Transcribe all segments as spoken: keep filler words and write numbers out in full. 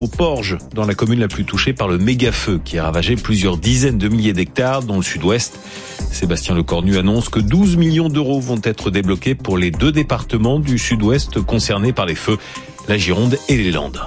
Au Porge, dans la commune la plus touchée par le méga-feu qui a ravagé plusieurs dizaines de milliers d'hectares dans le sud-ouest. Sébastien Lecornu annonce que douze millions d'euros vont être débloqués pour les deux départements du sud-ouest concernés par les feux, la Gironde et les Landes.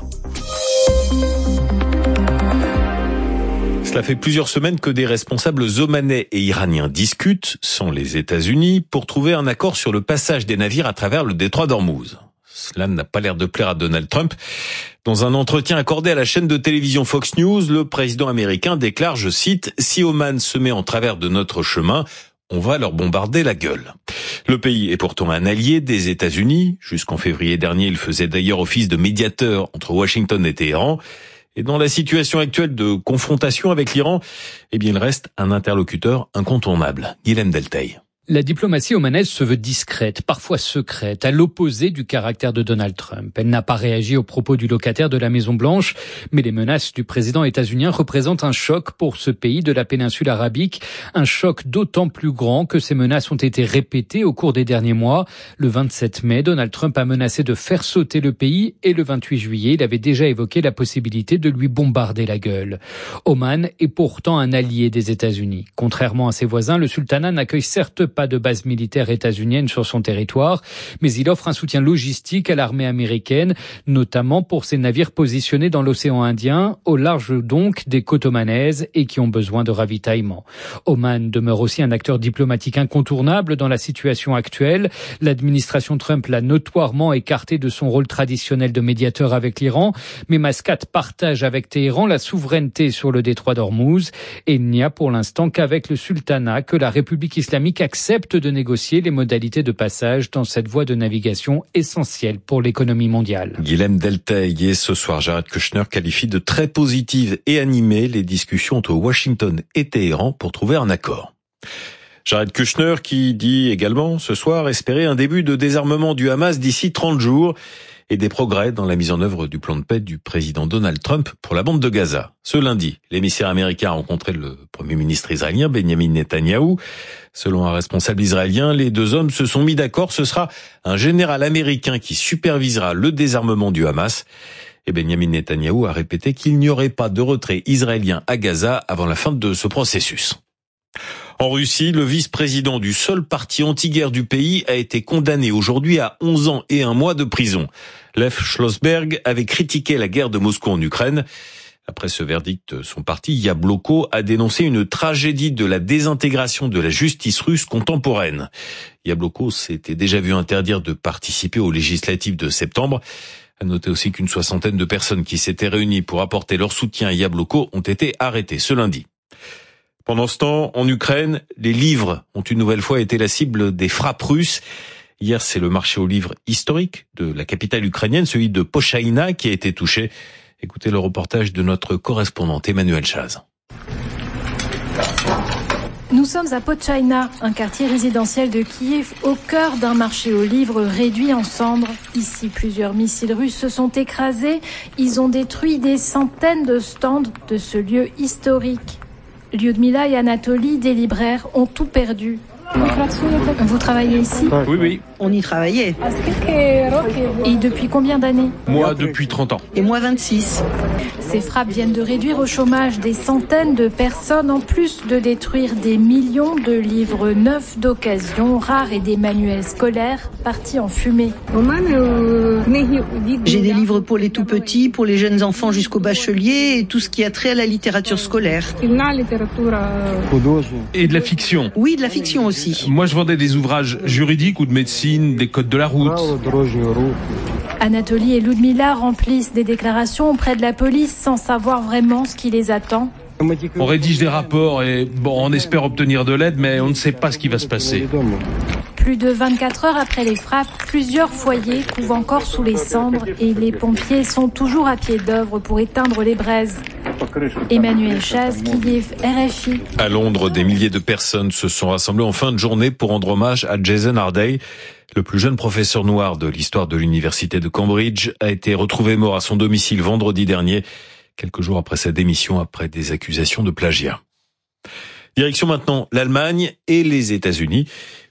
Cela fait plusieurs semaines que des responsables omanais et iraniens discutent, sans les États-Unis, pour trouver un accord sur le passage des navires à travers le détroit d'Ormuz. Cela n'a pas l'air de plaire à Donald Trump. Dans un entretien accordé à la chaîne de télévision Fox News, le président américain déclare, je cite, « Si Oman se met en travers de notre chemin, on va leur bombarder la gueule ». Le pays est pourtant un allié des États-Unis. Jusqu'en février dernier, il faisait d'ailleurs office de médiateur entre Washington et Téhéran. Et dans la situation actuelle de confrontation avec l'Iran, eh bien, il reste un interlocuteur incontournable. Guilhem Delteil. La diplomatie omanaise se veut discrète, parfois secrète, à l'opposé du caractère de Donald Trump. Elle n'a pas réagi aux propos du locataire de la Maison-Blanche, mais les menaces du président états-unien représentent un choc pour ce pays de la péninsule arabique, un choc d'autant plus grand que ces menaces ont été répétées au cours des derniers mois. Le vingt-sept mai, Donald Trump a menacé de faire sauter le pays et le vingt-huit juillet, il avait déjà évoqué la possibilité de lui bombarder la gueule. Oman est pourtant un allié des États-Unis. Contrairement à ses voisins, le sultanat n'accueille certes pas de base militaire états-unienne sur son territoire, mais il offre un soutien logistique à l'armée américaine, notamment pour ses navires positionnés dans l'océan Indien, au large donc des côtes omanaises et qui ont besoin de ravitaillement. Oman demeure aussi un acteur diplomatique incontournable dans la situation actuelle. L'administration Trump l'a notoirement écarté de son rôle traditionnel de médiateur avec l'Iran, mais Mascate partage avec Téhéran la souveraineté sur le détroit d'Ormuz et il n'y a pour l'instant qu'avec le sultanat que la République islamique accepte accepte de négocier les modalités de passage dans cette voie de navigation essentielle pour l'économie mondiale. Guilhem Delteil, et ce soir, Jared Kushner qualifie de très positives et animées les discussions entre Washington et Téhéran pour trouver un accord. Jared Kushner qui dit également ce soir espérer un début de désarmement du Hamas d'ici trente jours et des progrès dans la mise en œuvre du plan de paix du président Donald Trump pour la bande de Gaza. Ce lundi, l'émissaire américain a rencontré le premier ministre israélien Benjamin Netanyahou. Selon un responsable israélien, les deux hommes se sont mis d'accord. Ce sera un général américain qui supervisera le désarmement du Hamas. Et Benjamin Netanyahou a répété qu'il n'y aurait pas de retrait israélien à Gaza avant la fin de ce processus. En Russie, le vice-président du seul parti anti-guerre du pays a été condamné aujourd'hui à onze ans et un mois de prison. Lev Schlossberg avait critiqué la guerre de Moscou en Ukraine. Après ce verdict, son parti, Yabloko, a dénoncé une tragédie de la désintégration de la justice russe contemporaine. Yabloko s'était déjà vu interdire de participer aux législatives de septembre. À noter aussi qu'une soixantaine de personnes qui s'étaient réunies pour apporter leur soutien à Yabloko ont été arrêtées ce lundi. Pendant ce temps, en Ukraine, les livres ont une nouvelle fois été la cible des frappes russes. Hier, c'est le marché aux livres historique de la capitale ukrainienne, celui de Pochaïna, qui a été touché. Écoutez le reportage de notre correspondante Emmanuel Chaz. Nous sommes à Pochaïna, un quartier résidentiel de Kiev, au cœur d'un marché aux livres réduit en cendres. Ici, plusieurs missiles russes se sont écrasés. Ils ont détruit des centaines de stands de ce lieu historique. Lyudmila et Anatoly, des libraires, ont tout perdu. Vous travaillez ici ? Oui, oui. On y travaillait. Et depuis combien d'années ? Moi, depuis trente ans. Et moi, vingt-six. Ces frappes viennent de réduire au chômage des centaines de personnes, en plus de détruire des millions de livres neufs d'occasion, rares et des manuels scolaires partis en fumée. J'ai des livres pour les tout petits, pour les jeunes enfants jusqu'au bachelier et tout ce qui a trait à la littérature scolaire. Et de la fiction. Oui, de la fiction aussi. Moi, je vendais des ouvrages juridiques ou de médecine, des codes de la route. Anatoly et Lyudmila remplissent des déclarations auprès de la police sans savoir vraiment ce qui les attend. On rédige des rapports et bon, on espère obtenir de l'aide, mais on ne sait pas ce qui va se passer. Plus de vingt-quatre heures après les frappes, plusieurs foyers couvent encore sous les cendres et les pompiers sont toujours à pied d'œuvre pour éteindre les braises. Emmanuel Chaz, Kiev, R F I. À Londres, des milliers de personnes se sont rassemblées en fin de journée pour rendre hommage à Jason Harday. Le plus jeune professeur noir de l'histoire de l'université de Cambridge a été retrouvé mort à son domicile vendredi dernier, quelques jours après sa démission après des accusations de plagiat. Direction maintenant l'Allemagne et les États-Unis,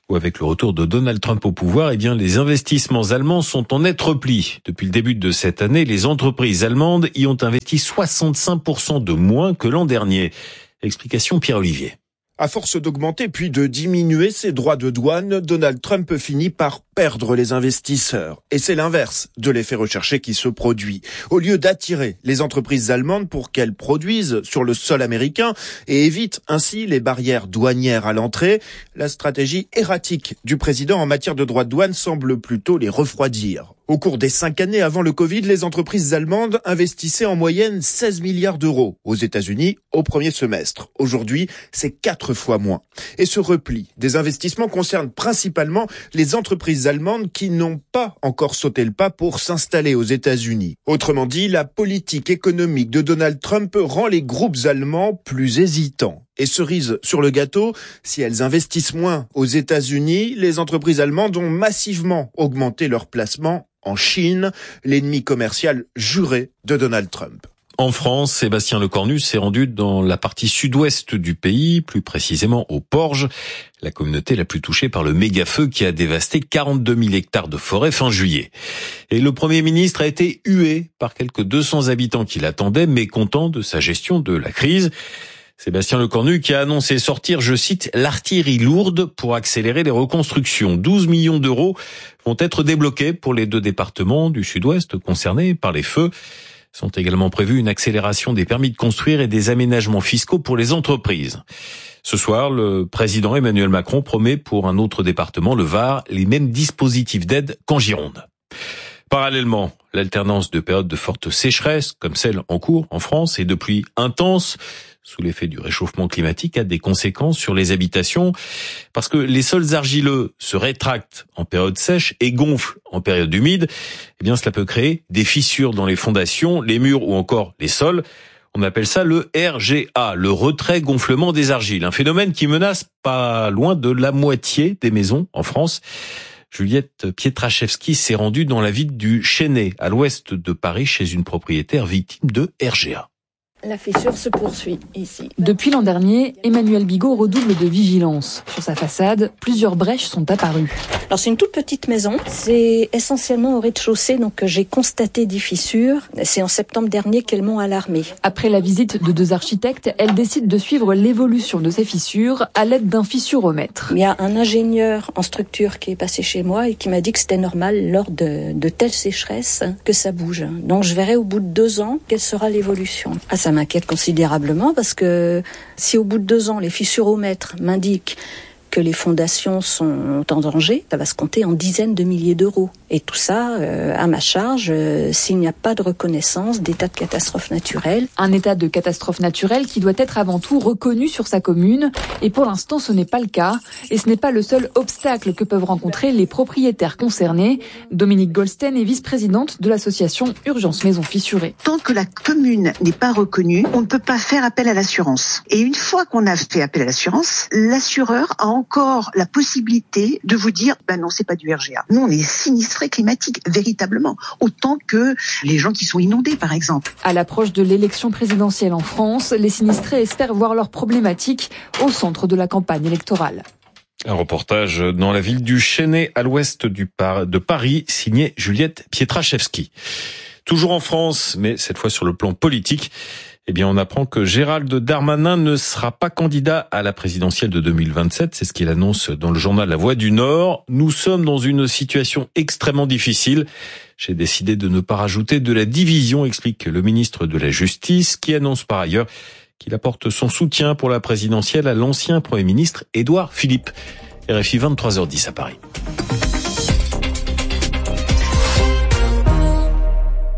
Ou avec le retour de Donald Trump au pouvoir, eh bien, les investissements allemands sont en net repli. Depuis le début de cette année, les entreprises allemandes y ont investi soixante-cinq pour cent de moins que l'an dernier. Explication Pierre-Olivier. À force d'augmenter puis de diminuer ses droits de douane, Donald Trump finit par perdre les investisseurs. Et c'est l'inverse de l'effet recherché qui se produit. Au lieu d'attirer les entreprises allemandes pour qu'elles produisent sur le sol américain et évitent ainsi les barrières douanières à l'entrée, la stratégie erratique du président en matière de droits de douane semble plutôt les refroidir. Au cours des cinq années avant le Covid, les entreprises allemandes investissaient en moyenne seize milliards d'euros aux États-Unis au premier semestre. Aujourd'hui, c'est quatre fois moins. Et ce repli des investissements concerne principalement les entreprises allemandes qui n'ont pas encore sauté le pas pour s'installer aux États-Unis. Autrement dit, la politique économique de Donald Trump rend les groupes allemands plus hésitants. Et cerise sur le gâteau, si elles investissent moins aux États-Unis, les entreprises allemandes ont massivement augmenté leurs placements en Chine, l'ennemi commercial juré de Donald Trump. En France, Sébastien Lecornu s'est rendu dans la partie sud-ouest du pays, plus précisément au Porge, la communauté la plus touchée par le méga-feu qui a dévasté quarante-deux mille hectares de forêt fin juillet. Et le Premier ministre a été hué par quelques deux cents habitants qui l'attendaient, mécontents de sa gestion de la crise. Sébastien Lecornu qui a annoncé sortir, je cite, l'artillerie lourde pour accélérer les reconstructions. douze millions d'euros vont être débloqués pour les deux départements du sud-ouest concernés par les feux. Sont également prévus une accélération des permis de construire et des aménagements fiscaux pour les entreprises. Ce soir, le président Emmanuel Macron promet pour un autre département, le Var, les mêmes dispositifs d'aide qu'en Gironde. Parallèlement, l'alternance de périodes de forte sécheresse, comme celle en cours en France, et de pluies intenses, sous l'effet du réchauffement climatique, a des conséquences sur les habitations, parce que les sols argileux se rétractent en période sèche et gonflent en période humide. Eh bien, cela peut créer des fissures dans les fondations, les murs ou encore les sols. On appelle ça le R G A, le retrait-gonflement des argiles, un phénomène qui menace pas loin de la moitié des maisons en France. Juliette Pietraszewski s'est rendue dans la ville du Chesnay, à l'ouest de Paris, chez une propriétaire victime de R G A. La fissure se poursuit ici. Depuis l'an dernier, Emmanuel Bigot redouble de vigilance. Sur sa façade, plusieurs brèches sont apparues. Alors c'est une toute petite maison, c'est essentiellement au rez-de-chaussée, donc j'ai constaté des fissures. C'est en septembre dernier qu'elles m'ont alarmée. Après la visite de deux architectes, elle décide de suivre l'évolution de ces fissures à l'aide d'un fissuromètre. Il y a un ingénieur en structure qui est passé chez moi et qui m'a dit que c'était normal lors de, de telles sécheresses que ça bouge. Donc je verrai au bout de deux ans quelle sera l'évolution. Ah, ça m'inquiète considérablement parce que si au bout de deux ans les fissuromètres m'indiquent que les fondations sont en danger, ça va se compter en dizaines de milliers d'euros. Et tout ça euh, à ma charge euh, s'il n'y a pas de reconnaissance d'état de catastrophe naturelle. Un état de catastrophe naturelle qui doit être avant tout reconnu sur sa commune. Et pour l'instant, ce n'est pas le cas. Et ce n'est pas le seul obstacle que peuvent rencontrer les propriétaires concernés. Dominique Goldstein est vice-présidente de l'association Urgence Maisons Fissurées. Tant que la commune n'est pas reconnue, on ne peut pas faire appel à l'assurance. Et une fois qu'on a fait appel à l'assurance, l'assureur a encore la possibilité de vous dire ben non, c'est pas du R G A. Nous, on est sinistrés climatiques, véritablement, autant que les gens qui sont inondés, par exemple. À l'approche de l'élection présidentielle en France, les sinistrés espèrent voir leurs problématiques au centre de la campagne électorale. Un reportage dans la ville du Chesnay, à l'ouest du Par- de Paris, signé Juliette Pietraszewski. Toujours en France, mais cette fois sur le plan politique, eh bien, on apprend que Gérald Darmanin ne sera pas candidat à la présidentielle de deux mille vingt-sept. C'est ce qu'il annonce dans le journal La Voix du Nord. Nous sommes dans une situation extrêmement difficile. J'ai décidé de ne pas rajouter de la division, explique le ministre de la Justice, qui annonce par ailleurs qu'il apporte son soutien pour la présidentielle à l'ancien Premier ministre Édouard Philippe. R F I vingt-trois heures dix à Paris.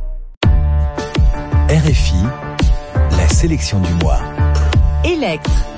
R F I, la sélection du mois. Electre.